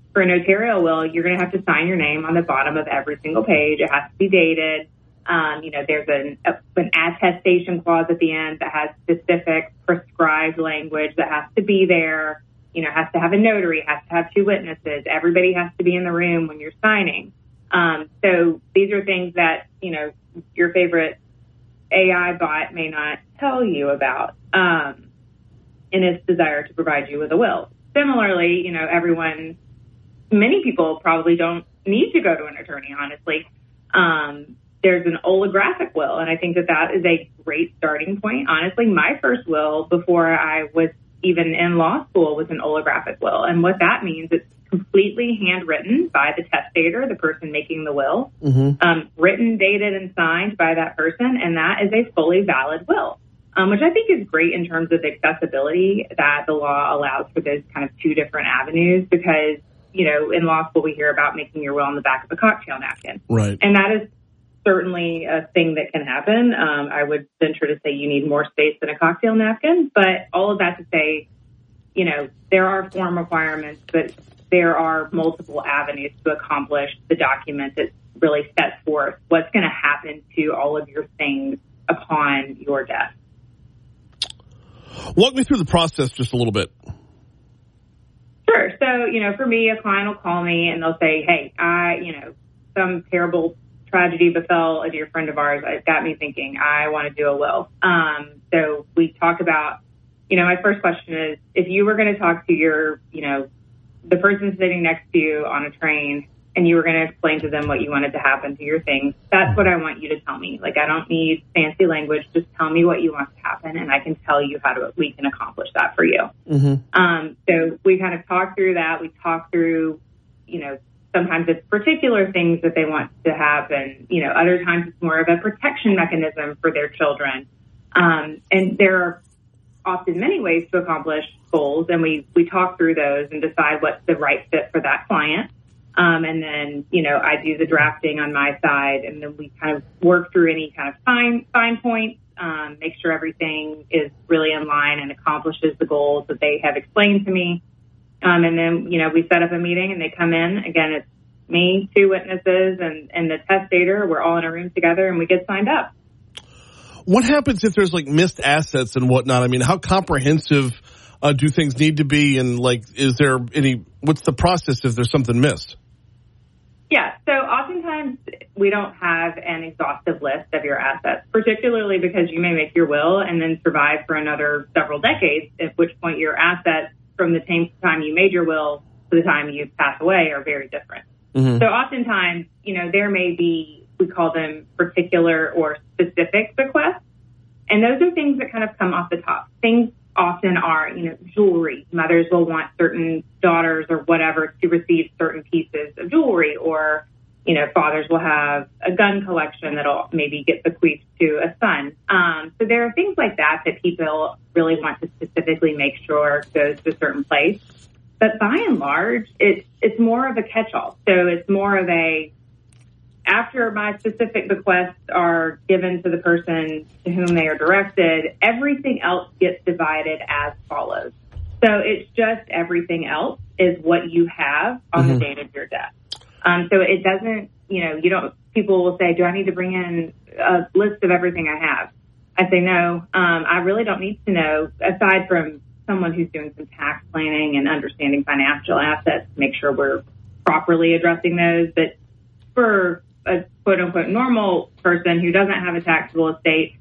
for a notarial will, you're going to have to sign your name on the bottom of every single page. It has to be dated. There's an attestation clause at the end that has specific prescribed language that has to be there. Has to have a notary, has to have 2 witnesses. Everybody has to be in the room when you're signing. So these are things that, your favorite AI bot may not tell you about in its desire to provide you with a will. Similarly, many people probably don't need to go to an attorney, honestly. There's an holographic will, and I think that is a great starting point. Honestly, my first will before I was even in law school was an holographic will. And what that means, it's completely handwritten by the testator, the person making the will, written, dated, and signed by that person. And that is a fully valid will, which I think is great in terms of accessibility that the law allows for those kind of 2 different avenues. Because, in law school, we hear about making your will on the back of a cocktail napkin. Right. And that is certainly a thing that can happen. I would venture to say you need more space than a cocktail napkin. But all of that to say, there are form requirements, but there are multiple avenues to accomplish the document that really sets forth what's going to happen to all of your things upon your death. Walk me through the process just a little bit. Sure. So, for me, a client will call me and they'll say, hey, some terrible tragedy befell a dear friend of ours. It got me thinking, I want to do a will. So we talk about, my first question is, if you were going to talk to your, the person sitting next to you on a train and you were going to explain to them what you wanted to happen to your things, that's what I want you to tell me. Like, I don't need fancy language. Just tell me what you want to happen, and I can tell you we can accomplish that for you. So we kind of talk through that. We talk through, sometimes it's particular things that they want to happen. Other times it's more of a protection mechanism for their children. And there are often many ways to accomplish goals, and we talk through those and decide what's the right fit for that client. And then, I do the drafting on my side, and then we kind of work through any kind of fine points, make sure everything is really in line and accomplishes the goals that they have explained to me. And then, we set up a meeting and they come in. Again, it's me, 2 witnesses, and the testator. We're all in a room together and we get signed up. What happens if there's missed assets and whatnot? I mean, how comprehensive do things need to be? And what's the process if there's something missed? Yeah. So oftentimes we don't have an exhaustive list of your assets, particularly because you may make your will and then survive for another several decades, at which point your assets from the time you made your will to the time you pass away are very different. So oftentimes, there may be, we call them particular or specific bequests. And those are things that kind of come off the top. Things often are, jewelry. Mothers will want certain daughters or whatever to receive certain pieces of jewelry, or, fathers will have a gun collection that'll maybe get bequeathed to a son. So there are things like that people really want to specifically make sure goes to a certain place. But by and large, it's more of a catch-all. So it's more of after my specific bequests are given to the person to whom they are directed, everything else gets divided as follows. So it's just everything else is what you have on the date of your death. So it doesn't, people will say, do I need to bring in a list of everything I have? I say, no, I really don't need to know, aside from someone who's doing some tax planning and understanding financial assets to make sure we're properly addressing those. But for a quote-unquote normal person who doesn't have a taxable estate,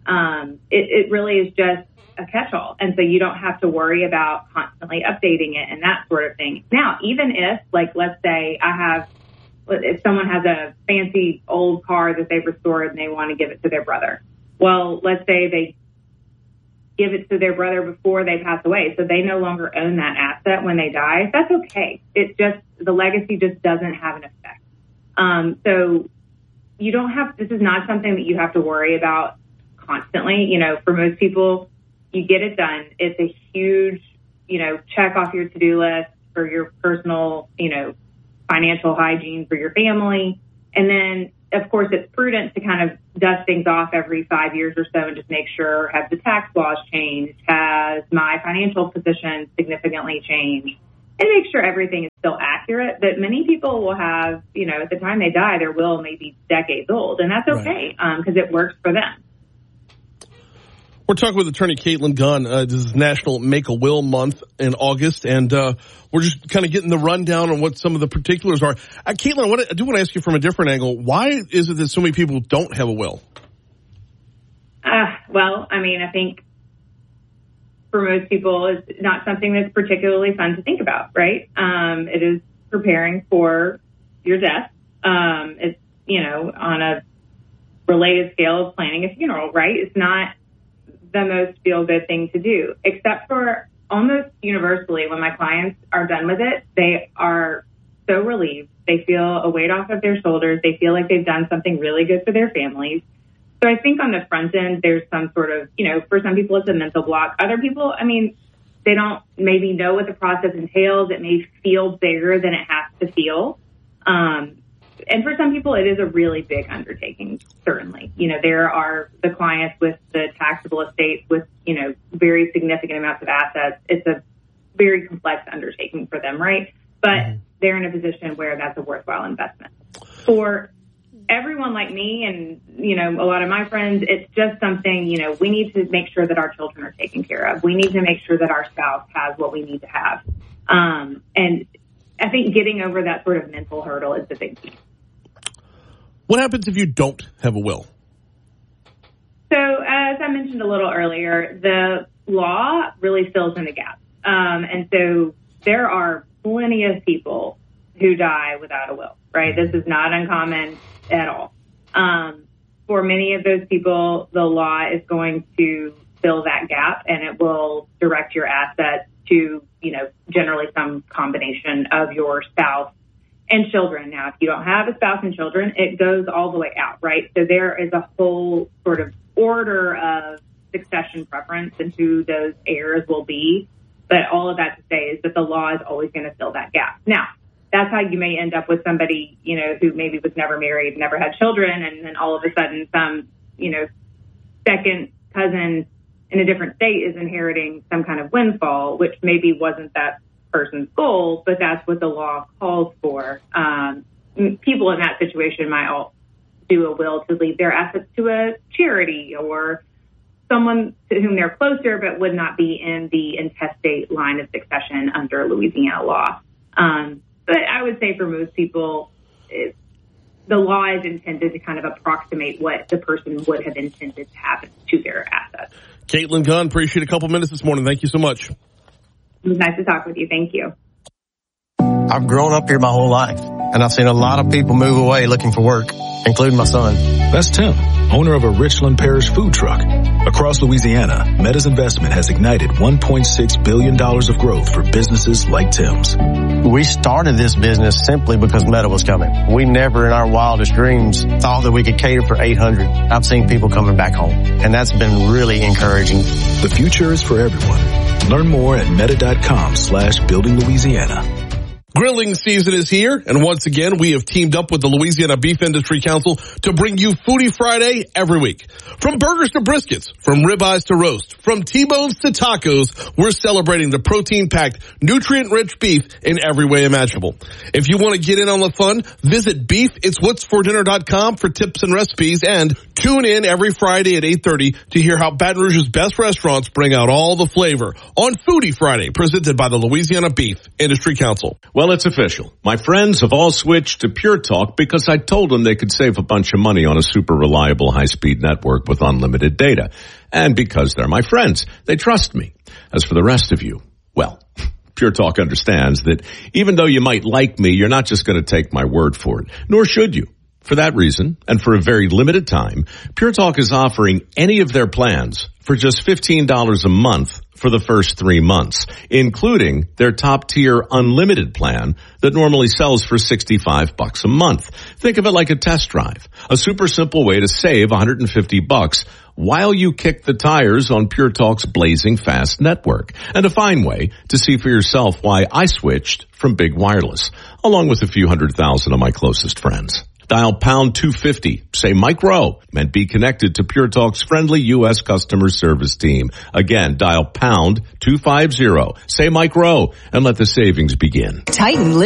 it really is just a catch-all. And so you don't have to worry about constantly updating it and that sort of thing. Now, even if, let's say if someone has a fancy old car that they've restored and they want to give it to their brother. Well, let's say they give it to their brother before they pass away, so they no longer own that asset when they die. That's okay. It's just, the legacy just doesn't have an effect. So you don't have, this is not something that you have to worry about constantly. For most people, you get it done. It's a huge, check off your to-do list for your personal, financial hygiene for your family. And then, of course, it's prudent to kind of dust things off every 5 years or so and just make sure, have the tax laws changed? Has my financial position significantly changed? and make sure everything is still accurate. But many people will have, at the time they die, their will may be decades old, and that's okay because it works for them. We're talking with attorney Caitlin Gunn. This is National Make a Will Month in August, and we're just kind of getting the rundown on what some of the particulars are. Caitlin, I do want to ask you from a different angle. Why is it that so many people don't have a will? I think for most people, it's not something that's particularly fun to think about, right? It is preparing for your death. It's, on a related scale of planning a funeral, right? It's not the most feel-good thing to do, except for almost universally when my clients are done with it, they are so relieved. They feel a weight off of their shoulders. They feel like they've done something really good for their families. So I think on the front end, there's some sort of, for some people it's a mental block. Other people, they don't maybe know what the process entails. It may feel bigger than it has to feel. And for some people, it is a really big undertaking, certainly. There are the clients with the taxable estates with, very significant amounts of assets. It's a very complex undertaking for them, right? But they're in a position where that's a worthwhile investment. For everyone like me and, a lot of my friends, it's just something, we need to make sure that our children are taken care of. We need to make sure that our spouse has what we need to have. And I think getting over that sort of mental hurdle is the big key. What happens if you don't have a will? So as I mentioned a little earlier, the law really fills in the gaps. And so there are plenty of people who die without a will, right? This is not uncommon at all. For many of those people, the law is going to fill that gap, and it will direct your assets to, generally some combination of your spouse and children. Now, if you don't have a spouse and children, it goes all the way out, right? So there is a whole sort of order of succession preference and who those heirs will be. But all of that to say is that the law is always going to fill that gap. Now, that's how you may end up with somebody, who maybe was never married, never had children, and then all of a sudden some, second cousin in a different state is inheriting some kind of windfall, which maybe wasn't that person's goal, but that's what the law calls for. People in that situation might all do a will to leave their assets to a charity or someone to whom they're closer, but would not be in the intestate line of succession under Louisiana law. But I would say for most people, the law is intended to kind of approximate what the person would have intended to happen to their assets. Caitlin Gunn, appreciate a couple minutes this morning. Thank you so much. It was nice to talk with you. Thank you. I've grown up here my whole life, and I've seen a lot of people move away looking for work, including my son. That's Tim, owner of a Richland Parish food truck. Across Louisiana, Meta's investment has ignited $1.6 billion of growth for businesses like Tim's. We started this business simply because Meta was coming. We never in our wildest dreams thought that we could cater for 800. I've seen people coming back home, and that's been really encouraging. The future is for everyone. Learn more at meta.com/building Louisiana. Grilling season is here, and once again, we have teamed up with the Louisiana Beef Industry Council to bring you Foodie Friday every week. From burgers to briskets, from ribeyes to roast, from T-bones to tacos, we're celebrating the protein-packed, nutrient-rich beef in every way imaginable. If you want to get in on the fun, visit beefitswhatsfordinner.com for tips and recipes, and tune in every Friday at 8:30 to hear how Baton Rouge's best restaurants bring out all the flavor on Foodie Friday, presented by the Louisiana Beef Industry Council. Well, it's official. My friends have all switched to Pure Talk because I told them they could save a bunch of money on a super reliable high-speed network with unlimited data. And because they're my friends, they trust me. As for the rest of you, well, Pure Talk understands that even though you might like me, you're not just going to take my word for it, nor should you. For that reason, and for a very limited time, Pure Talk is offering any of their plans for just $15 a month for the first 3 months, including their top-tier unlimited plan that normally sells for $65 a month. Think of it like a test drive, a super simple way to save $150 while you kick the tires on Pure Talk's blazing fast network, and a fine way to see for yourself why I switched from Big Wireless, along with a few 100,000 of my closest friends. Dial pound 250. Say Mike Rowe and be connected to Pure Talk's friendly U.S. customer service team. Again, dial pound 250. Say Mike Rowe and let the savings begin. Titan